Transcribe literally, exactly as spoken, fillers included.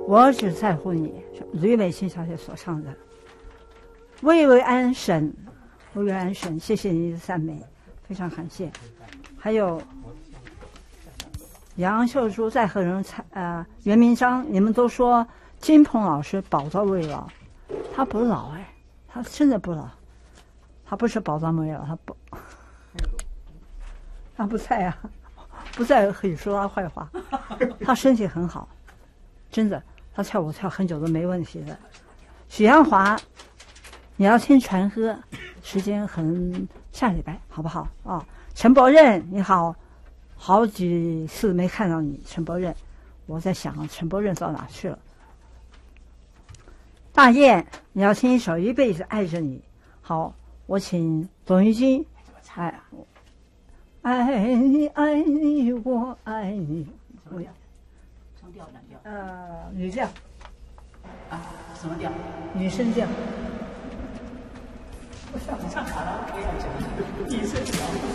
我只在乎你，吕美琴小姐所唱的。巍巍安神，巍巍安神，谢谢你的赞美，非常感谢。还有杨秀珠在和人采呃袁明章，你们都说金鹏老师宝刀未老，他不老哎，他真的不老，他不是宝刀未老，他不，他不在啊，不在可以说他坏话，他身体很好，真的，他跳舞跳很久都没问题的。许鞍华，你要听传歌，时间很下礼拜好不好啊、哦？陈柏任你好，好几次没看到你，陈柏任，我在想陈柏任到哪去了。大雁，你要听一首《一辈子爱着你》。好，我请董玉君，哎，爱你爱你我爱你。 什么调？双调两调？ 呃，女调。 啊，什么调？ 女生调。 你唱卡拉 OK 还是女生调？